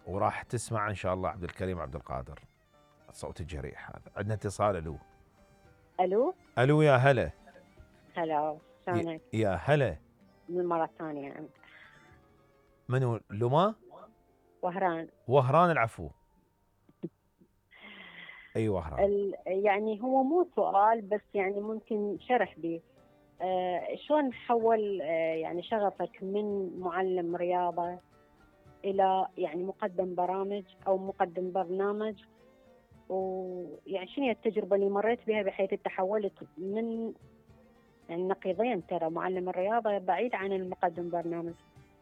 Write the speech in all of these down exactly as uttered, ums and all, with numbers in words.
وراح تسمع ان شاء الله عبد الكريم عبد القادر، صوت الجريح هذا. عندنا اتصال. الو الو الو يا هلا. هلا ي- شلونك؟ يا هلا. من المرة الثانية يعني. منو لما؟ وهران. وهران العفو. اي وهران. ال... يعني هو مو سؤال بس يعني ممكن شرح بيه. آه شلون حول آه يعني شغفك من معلم رياضة إلى يعني مقدم برامج أو مقدم برنامج، ويعني شنو هي التجربة اللي مريت بها بحيث تحولت من يعني نقيضين، ترى معلم الرياضة بعيد عن المقدم برنامج.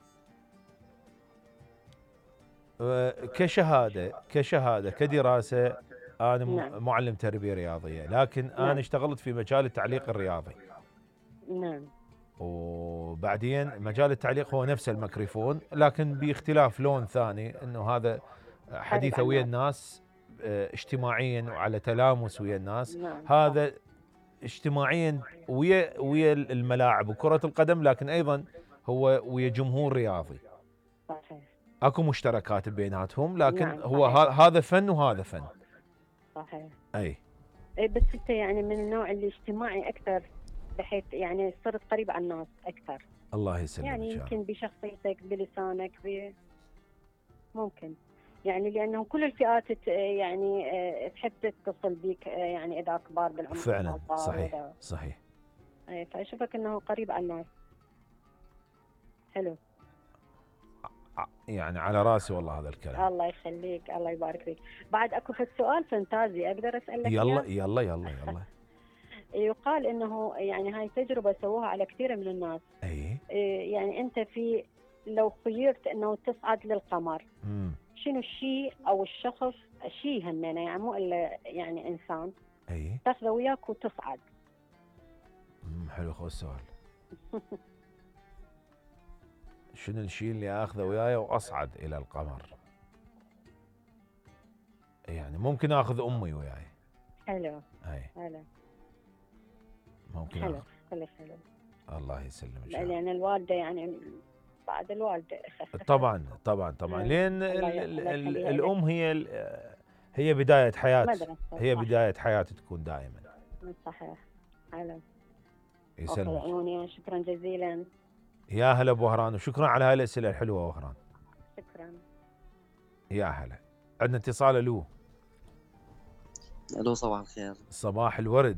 أه، كشهاده كشهاده كدراسه انا نعم م- معلم تربيه رياضيه، لكن انا نعم اشتغلت في مجال التعليق الرياضي. نعم وبعدين مجال التعليق هو نفس الميكروفون، لكن باختلاف لون ثاني، انه هذا قريب حديثه عن ويا الناس. الناس، أه، اجتماعيا وعلى تلامس ويا الناس. نعم صح هذا اجتماعيا ويا ويا الملاعب وكرة القدم، لكن ايضا هو ويا جمهور رياضي. صحيح. اكو مشتركات بيناتهم، لكن نعم هو صحيح ه- هذا فن وهذا فن. صحيح. اي. إيه بس انت يعني من النوع اللي اجتماعي اكثر، بحيث يعني صرت قريب على الناس اكثر. الله يسلمك يعني يا رب. يمكن بشخصيتك بلسانك ب... ممكن يعني لانه كل الفئات ت- يعني آه، تحب تتصل بك، آه، يعني اذا كبار بالعمر فعلا صغار صحيح واذا صحيح. إيه، فاشوفك انه قريب على الناس. حلو. ع- يعني على راسي والله هذا الكلام. الله يخليك، الله يبارك فيك. بعد اكو في السؤال فانتازي اقدر اسالك يلا اياه؟ يلا يلا يلا. يقال انه يعني هاي تجربه سووها على كثير من الناس. اي. إيه يعني انت في لو خيرت انه تصعد للقمر، امم. شنو الشيء او الشخص، شيء همنا يعني مو الا يعني انسان اي. تاخذه وياك وتصعد؟ امم حلو خو السؤال. شنو الشيء اللي اخذه وياي واصعد الى القمر؟ يعني ممكن اخذ امي وياي. حلو اي. حلو ممكن حلو اخذ. حلو حلو. الله يسلمك يا رب. لان الوالده يعني بعد الوالده. طبعا طبعا طبعا، إيه، لان الله ال ي- ال الله ال يخليها لك. الام هي ال- هي بدايه حياه. مدرسه هي صح. بدايه حياه تكون دائما. صحيح. حلو. اوكي يسلمك. عيوني، شكرا جزيلا. يا هلا ابو وهران، وشكرا على هاي الاسئله الحلوه وهران. شكرا. يا هلا. عندنا اتصال. الو. الو صباح الخير. صباح الورد.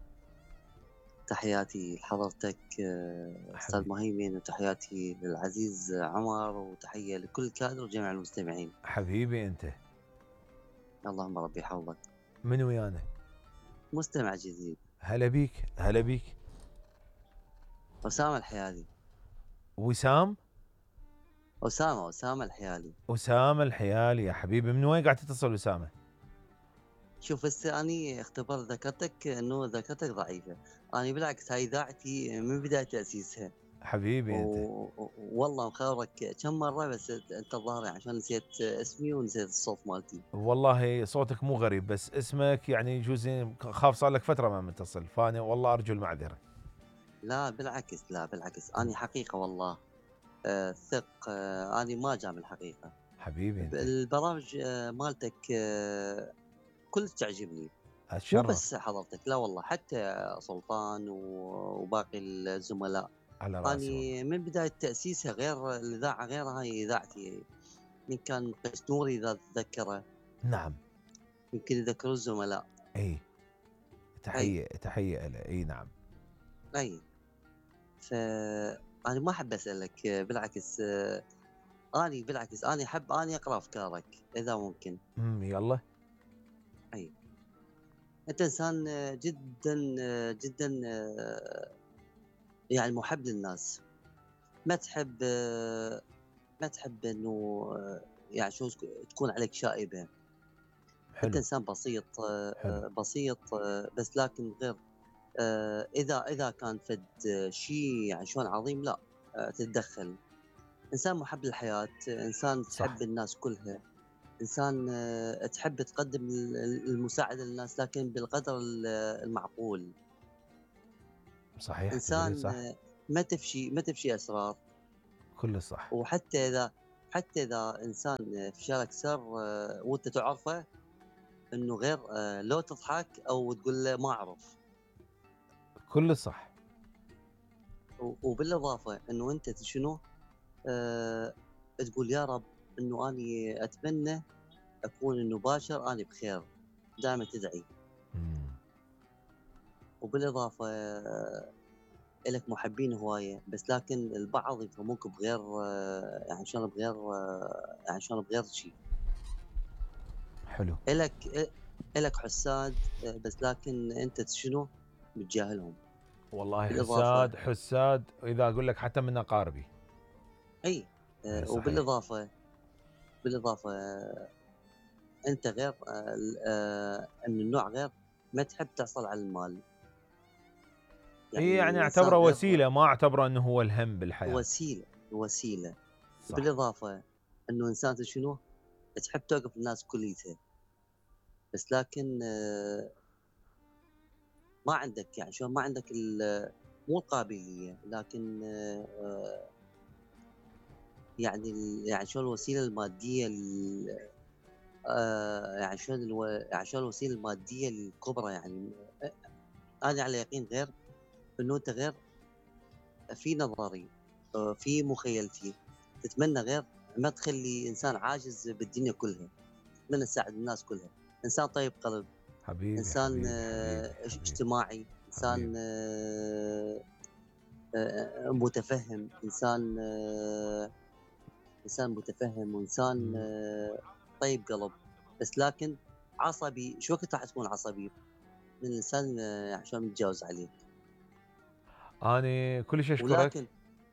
تحياتي لحضرتك آه، استاذ حبيبي. مهيمن، وتحياتي للعزيز عمر، وتحيه لكل الكادر وجميع المستمعين. حبيبي انت. اللهم ربي يحفظك. من ويانا؟ مستمع جديد. هلا بيك هلا بيك. اسامه الحيالي. وسام. اسامه اسامه الحيالي. اسامه الحيالي يا حبيبي، من وين قاعد تتصل اسامه؟ شوف هسه اني اختبر ذاكرتك انه ذاكرتك ضعيفه. انا بالعكس هاي اذاعتي من بدايه تاسيسها. حبيبي انت. و- و- والله مخابرك كم مره، بس انت الظاهر يعني عشان نسيت اسمي ونسيت الصوت مالتي. والله صوتك مو غريب، بس اسمك يعني يجوز خاف صار لك فتره ما متصل، فانا والله ارجو المعذره. لا بالعكس، لا بالعكس، اني حقيقه والله آه، ثق. آه، أنا ما جامل الحقيقة. حبيبي انت. البرامج آه، مالتك آه، كلش تعجبني. مو اتشرف. بس حضرتك، لا والله، حتى سلطان و- وباقي الزملاء. على راسي والله. أنا من بداية تأسيسها غير الإذاعة، غير هاي إذاعتي. من كان قشنوري إذا تتذكره، نعم. يمكن يذكروا الزملاء. اي. تحيه تحيه له. اي نعم. أي. فأنا ما أحب أسألك، آه، بالعكس آه، أنا بالعكس أنا أحب أني أقرأ أفكارك إذا ممكن. امم يلا. أي. أنت إنسان جدا جدا يعني محب للناس. ما تحب ما تحب إنه يعني شو تكون عليك شائبة. أنت حلو إنسان بسيط حلو. بسيط، بس لكن غير. إذا إذا كان فد شيء يعني شلون عظيم، لا تتدخل. إنسان محب للحياة، إنسان صح. تحب الناس كلها، إنسان تحب تقدم المساعدة للناس لكن بالقدر المعقول. صحيح تدري إنسان صح. ما تفشي ما تفشي أسرار. كل صح. وحتى إذا حتى اذا انسان فشلك سر آه، وانت تعرفه، انه غير آه، لو تضحك او تقول له ما اعرف. كل صح. و- وبالاضافه انه انت شنو أه تقول يا رب انه اني اتمنى اكون انه باشر اني بخير، دائما تدعي. مم. وبالاضافه آه، لك محبين هوايه، بس لكن البعض يفهموك بغير آه، يعني شلون بغير آه، يعني شلون بغير شيء. حلو. الك الك حساد آه، بس لكن انت شنو بتجاهلهم. والله بالاضافه حساد حساد، اذا اقول لك حتى من اقاربي. اي اي آه، صحيح. وبالاضافه بالاضافه آه، انت غير آه، آه، من النوع غير ما تحب تحصل على المال. اي يعني يعني انسان اعتبره غير وسيله، ما اعتبره انه هو الهم بالحياه. وسيله وسيله. صح. بالاضافه انه انسان شنو تحب توقف الناس كليتها، بس لكن آه، ما عندك يعني شو ما عندك ال- مو القابليه، لكن آه، آه، يعني ال- يعني شو الوسيله الماديه ال- آه، يعني شلون الو... يعني شلون الوسيله الماديه الكبرى. يعني آه، انا على يقين غير انه انت غير في نظري آه، في مخيلتي تتمنى غير ما تخلي انسان عاجز بالدنيا كلها، تتمنى تساعد الناس كلها. انسان طيب قلب، حبيبي انسان حبيبي آه، حبيبي حبيبي اجتماعي، انسان حبيبي. آه، آه، متفهم، انسان آه، انسان متفهم، وانسان مم. آه، طيب قلب. بس لكن عصبي، شو وقت راح تكون عصبي من الانسان آه، عشان متجاوز عليك؟ اني كلش اشكرك. ولكن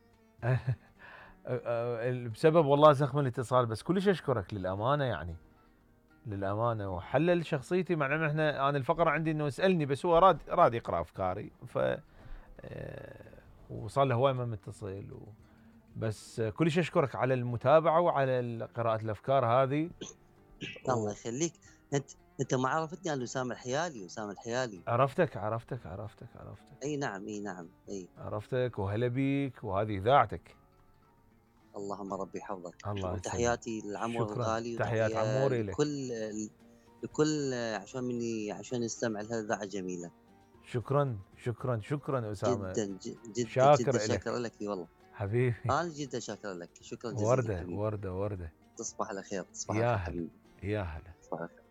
بسبب والله زخم الاتصال، بس كلش اشكرك للامانه يعني، للامانه، وحلل شخصيتي. مع ان احنا انا الفقره عندي انه يسالني، بس هو راد راد يقرا افكاري، ف آه، وصار له هواي ما متصل و... بس كلش اشكرك على المتابعه وعلى قراءه الافكار هذه. الله يخليك. انت انت ما عرفتني انا اسامه الحيالي، اسامه الحيالي. وعرفتك عرفتك عرفتك عرفتك اي نعم، اي نعم، اي. عرفتك وهلا بيك، وهذه اذاعتك. اللهم ربي يحفظك. الله يسلمك. وتحياتي للعمور شكرا، الغالي، تحيات وتحيه عموري لك. لكل لكل عشان مني عشان يستمع لهذه الإذاعة الجميلة. شكرا شكرا شكرا اسامه. جدا ج- جدا جدا شاكر لك شاكر لك اي والله. حبيبي. انا جدا شاكر لك، شكرا جزيلا ورده حبيبي. ورده ورده. تصبح على خير، تصبح على يا خير هلا حبيبي. يا هلا. تصبح على خير.